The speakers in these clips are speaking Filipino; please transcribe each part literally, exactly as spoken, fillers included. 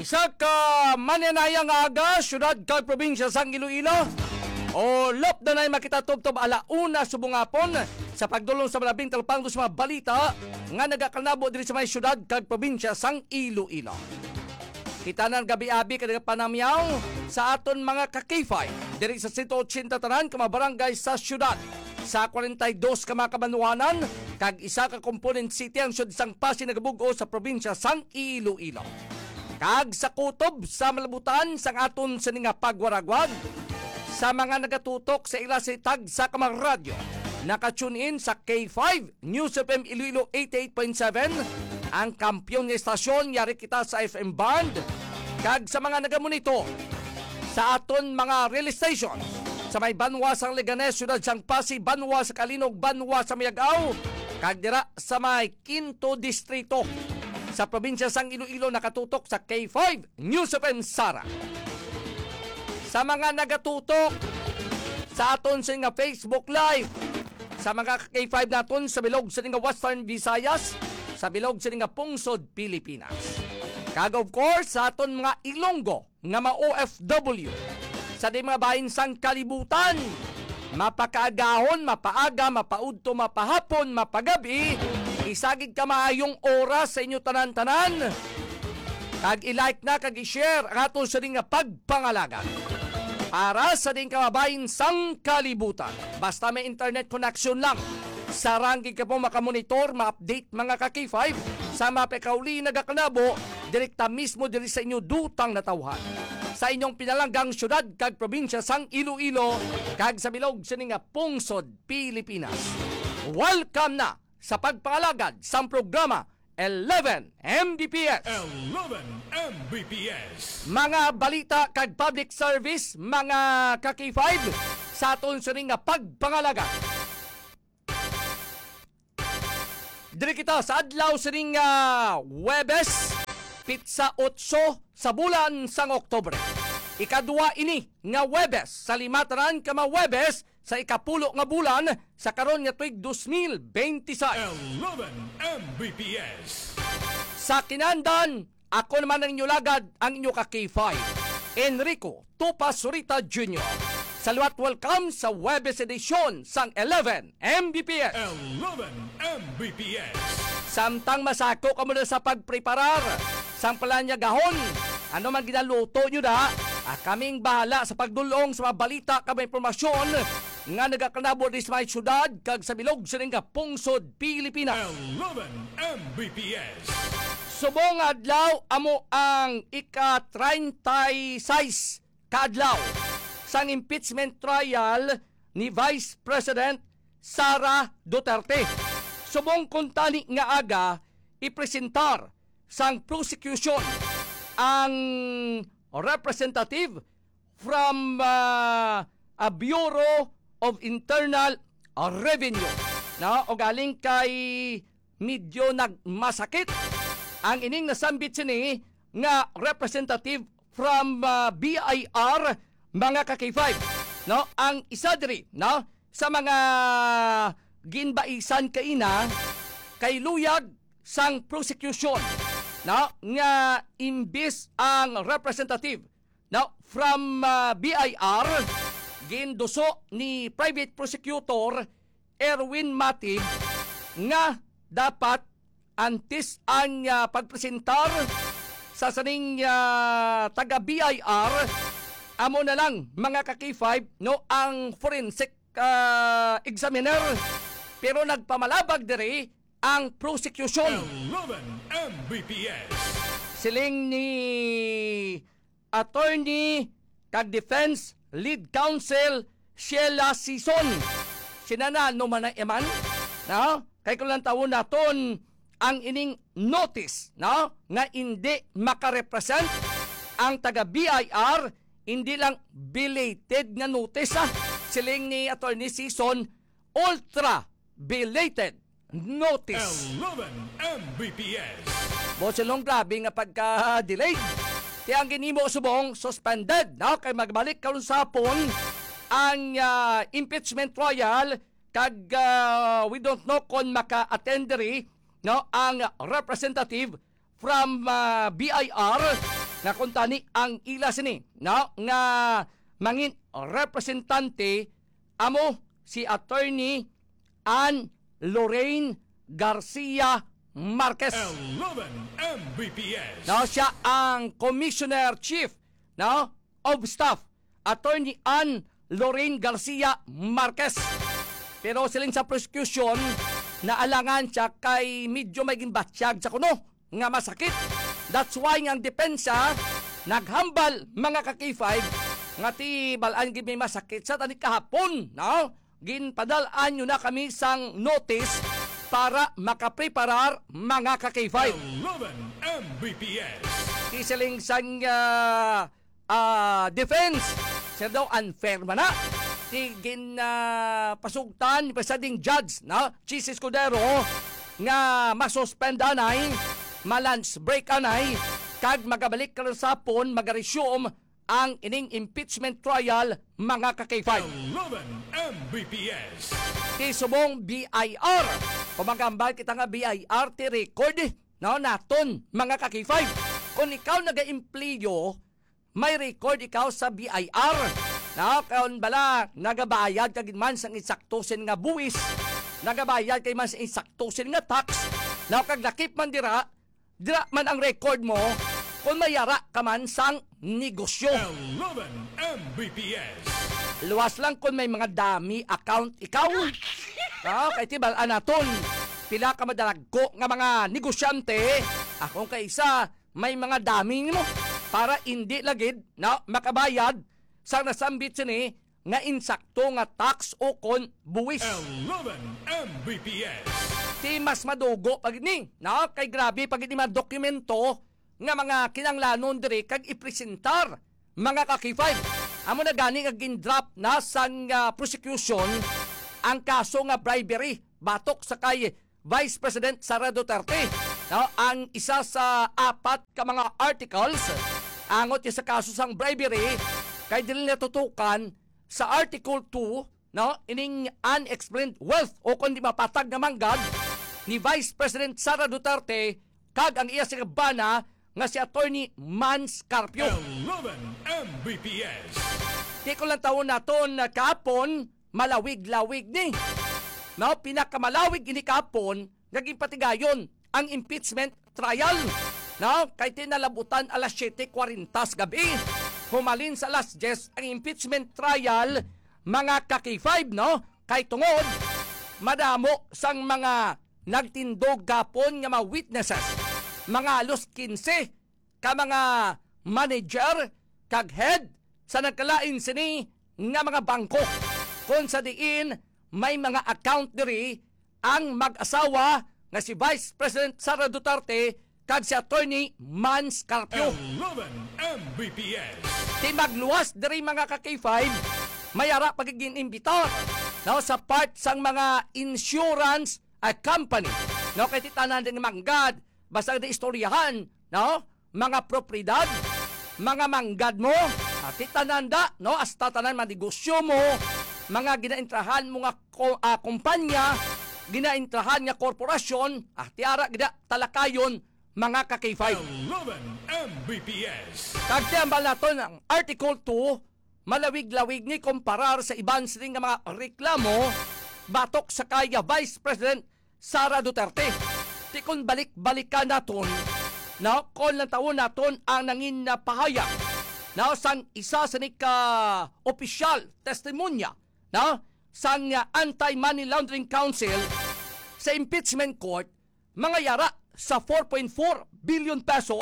Sa ka mananayang aga, syudad kag probinsya sang Iloilo. O lop na na makita tubtob alauna subungapon sa pagdulong sa malabing talpang sa mga balita nga nagakalnabo diri sa may syudad kag probinsya sang Iloilo. Kita na gabi-abi kada panamyaw sa aton mga ka-K five diri sa one eighty tanan ka mga barangay sa syudad. Sa forty-two ka mga kabanuanan kag isa ka component city ang syudad sang Pasig nagabugo sa probinsya sang Iloilo. Kag sa kutob sa malabutan sang aton sa nga pagwaragwag sa mga nagatutok sa ila si tag sa kamang radyo. Naka-tune in sa K five News F M Iloilo eighty-eight point seven, ang kampyon ng estasyon yari kita sa F M band. Kag sa mga nagamonitor sa aton mga rail station sa may Banwa sa Leganes, Syudad sang Pasig, Banwa sa Kalinog, Banwa sa Mayagaw, kag dira sa may Quinto Distrito sa probinsya sang Iloilo nakatutok sa K five News F M Sara. Sa mga nagatutok sa aton sa nga Facebook Live, sa mga K five naton sa bilog sa nga Western Visayas, sa bilog sa nga Pungsod, Pilipinas. Kag of course sa aton mga Ilonggo nga ma O F W sa di mga bahin sang kalibutan, mapakaagahon, mapaaga, mapaudto, mapahapon, mapagabi, isagid ka maayong oras sa inyo tanan-tanan. Kag i-like na, kag i-share ang aton sa nga pagpangalaga para sa ding kamabayin sang kalibutan. Basta may internet connection lang. Saranggi ka po makamonitor, ma-update mga ka-K five sa mapekauli nagakanabo, direkta mismo diri sa inyo dutang natawhan. Sa inyong pinalanggang syudad kag probinsya sang Iloilo, kag sa bilog sa nga Pungsod, Pilipinas. Welcome na sa pagpangalagad sang programa eleven M B P S. eleven M B P S. Mga balita kag public service, mga ka-K five, sa aton sa nga pagpangalaga. Diri kita sa adlaw sa nga Huwebes, pitsa otso sa bulan sang Oktubre. Ikadua ini nga Huwebes sa limataran ka mga Huwebes sa ikapulo nga bulan sa karon nga tuig twenty twenty-six. eleven M B P S. Sa kinandan, ako naman ang inyong lagad, ang inyong ka-K five, Enrico Tupas Surita Junior Saluat welcome sa Huwebes edisyon sang eleven M B P S. eleven M B P S. Samtang masako ka muna sa pagpreparar sang palanya gahon, ano man ginaluto nyo na, ah, kaming bahala sa pagdulong sa mga balita kamay informasyon nga nagakanabo di sa may syudad kag sa bilog sa nga Pungsod, Pilipinas. eleven M B P S. Subong adlaw amo ang ika-thirty-six kaadlaw sang impeachment trial ni Vice President Sara Duterte. Subong kuntani nga aga ipresentar sang prosecution ang representative from uh, a Bureau of Internal Revenue. Na o galing kay medyo nagmasakit ang ining nasambit sini nga representative from uh, B I R, mga ka-K five. No, ang isa diri, no, sa mga ginbaisan kaina kay luyag sang prosecution, no, nga imbis ang representative, no, from uh, B I R ginduso ni private prosecutor Erwin Matib nga dapat antes ang uh, pagpresentar sa saning uh, taga B I R, amo na lang mga ka-K five, no, ang forensic uh, examiner, pero nagpamalabag diri ang prosecution. eleven M B P S. Siling ni attorney kag defense lead counsel Sheila Sison. Sinana no man na eman, no? Kay kung lang taon naton ang ining notice, no, nga hindi makarepresent ang taga B I R, hindi lang belated nga notice, ah. Siling ni attorney Sison, ultra belated notice. eleven M B P S. Bosilong grabe nga pagka-delayed. Kaya ang ginimo subong suspended, no? Kay magbalik karon sa hapon ang uh, impeachment trial kag uh, we don't know kung maka-attend diri, no, ang representative from uh, B I R nga kuntani ang ila sini no nga mangin representante amo si Attorney Ann Lorraine Garcia Marquez. eleven M B P S. No, siya ang Commissioner Chief no, of Staff, Attorney Ann Lorraine Garcia Marquez. Pero siling sa prosecution, naalangan siya kay medyo maging batsyag sa kuno nga masakit. That's why ang depensa naghambal mga ka-K five nga ti balaan gid may masakit sa tani kahapon, no? Ginpadalaan nyo na kami sang notice para makapreparar mga ka-K five. eleven M B P S. Ti siling sang uh, uh, defense siya daw unfair man na. Ti gin uh, pasugtan ni presiding judge na Chis Escudero nga masuspend anay malunch break anay kag magabalik ka sa pon magaresume ang ining impeachment trial mga ka-K five. eleven M B P S. Ti subong B I R pumagambal kita nga B I R ti record no naton mga ka-K five. Kung ikaw naga-empleyo may record ikaw sa B I R no kaon bala nagabayad kag man sang insaktusin nga buwis nagabayad kay man sa insaktusin nga tax no kag nakip man dira dira man ang record mo kung mayara ka man sang negosyo. eleven M B P S. Luwas lang kung may mga dami account ikaw. No, kay tibal anaton pila ka madalagko nga mga negosyante akong kaisa may mga dami mo para hindi lagid no makabayad sa nasambit sini nga insakto nga tax o kon buwis. eleven M B P S. Ti mas madugo pag ni no kay grabe pag ini mga dokumento nga mga kinanglanon diri kag ipresentar mga ka-K five. Amo na gani nga gin-drop na sang uh, prosecution ang kaso nga bribery batok sa kay Vice President Sara Duterte. No, ang isa sa apat ka mga articles angot sa kaso sang bribery kay dili natutukan sa Article two no ining unexplained wealth o kundi mapatag na manggad ni Vice President Sara Duterte kag ang iya sa bana nga si Attorney Mans Carpio. eleven M B P S. Di ko lang taon naton na kapon malawig-lawig ni. No, pinakamalawig ini kapon naging patigayon ang impeachment trial. No, kay tinalabutan alas siyete forty gabi. Humalin sa alas diyes ang impeachment trial mga ka-K five no kay tungod madamo sang mga nagtindog gapon nga mga witnesses mga alos quince ka mga manager kag head sa nagkalain sini nga mga bangko kung sa diin may mga account diri ang mag-asawa nga si Vice President Sara Duterte kag si Attorney Mans Carpio. eleven M B P S. Di magluwas diri mga ka-K five mayara pagiging imbitar no, sa part sang mga insurance uh, company no kay titanan din manggad basta di istoryahan no mga propriedad mga manggad mo at titananda no hasta tanan man negosyo mo mga ginaintrahan mo nga ko, uh, kumpanya ginaintrahan nga korporasyon at tiara gida talakayon mga ka-K five. eleven M B P S. Kagtiyambal naton ang Article two malawig-lawig ni komparar sa iban sining nga mga reklamo batok sa kaya Vice President Sara Duterte. Ti kung balik-balikan naton na kon lang taon naton ang nangin na pahayag na sang isa sa nika opisyal testimonya na sang uh, Anti-Money Laundering Council sa impeachment court mga yara sa four point four billion pesos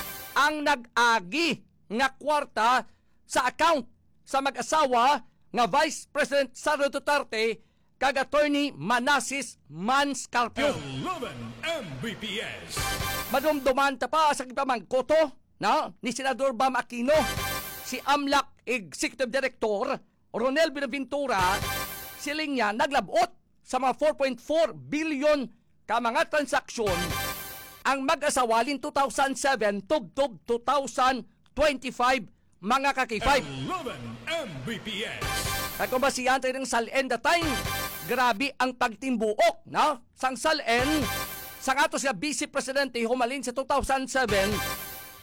ang nag-agi nga kwarta sa account sa mag-asawa nga Vice President Sara Duterte kag Attorney Manasseh Mans Carpio. eleven M B P S. Madumduman ta pa sa kipamangkoto na ni Senador Bam Aquino, si AMLAC Executive Director Ronel Binaventura, siling niya naglabot sa mga four point four billion ka mga transaksyon ang mag-asawalin two thousand seven tubtob two thousand twenty-five mga ka-K five. eleven M B P S. At kung basihan tayo ng salen the time, grabe ang pagtimbuok na sang salen sang ato siya Vice Presidente humalin sa two thousand seven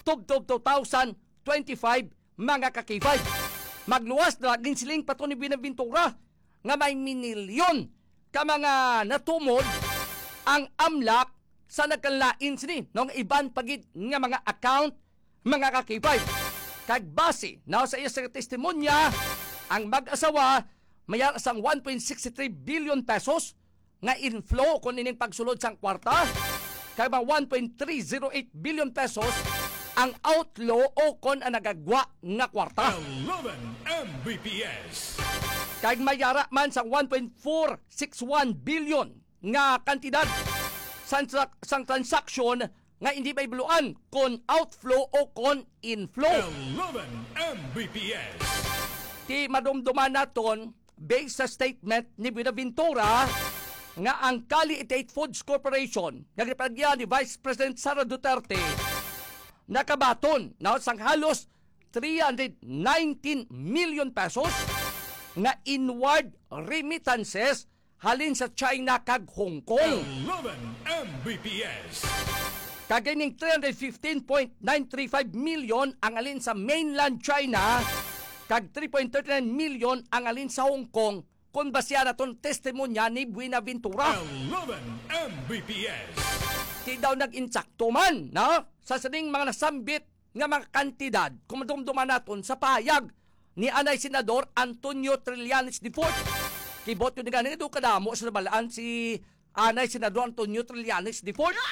tubtob two thousand twenty-five mga kakibay. Magluwas na laging siling pato ni Buenaventura nga may minilyon ka mga natumod ang amlak sa nagkalain sini ng iban pagid nga mga account mga kakibay. Kag base na sa iya sa testimonya, ang mag-asawa mayar sang one point six three billion pesos nga inflow kon ining pagsulod sang kwarta, kag mga one point three zero eight billion pesos ang outflow o kon ang nagagwa nga kwarta. eleven M B P S. Kag mayara man sang one point four six one billion nga kantidad sang, sang transaksyon nga hindi may buluan kon outflow o kon inflow. eleven M B P S. Ti madumduman naton based sa statement ni Buenaventura nga ang Cali-Itate Foods Corporation nga gipagyan ni Vice President Sara Duterte nakabaton na sang halos three hundred nineteen million pesos nga inward remittances halin sa China kag Hong Kong. eleven M B P S. Kaganing three hundred fifteen point nine three five million ang alin sa mainland China kag three point three nine million ang alin sa Hong Kong kung basya na ton testimonya ni Buenaventura. eleven M B P S. Di daw nag-insakto man na sa sining mga nasambit nga mga kantidad kung madumduman naton sa payag ni Anay Senador Antonio Trillanes the fourth. Kibot yun nga nito kadamo sa nabalaan si Anay Senador Antonio Trillanes the fourth.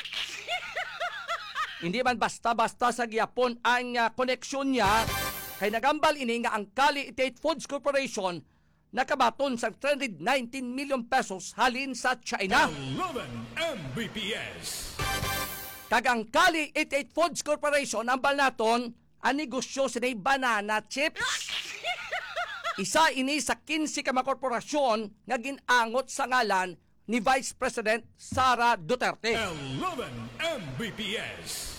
Hindi man basta-basta sa gyapon ang uh, koneksyon niya kay nagambal ini nga ang Cali-Itate Foods Corporation nakabaton sa three hundred nineteen million pesos halin sa China. eleven M B P S. Kag ang Cali-Itate Foods Corporation ambal naton ang negosyo sinay banana chips. Isa ini sa fifteen ka mga korporasyon nga ginangot sa ngalan ni Vice President Sara Duterte. eleven M B P S.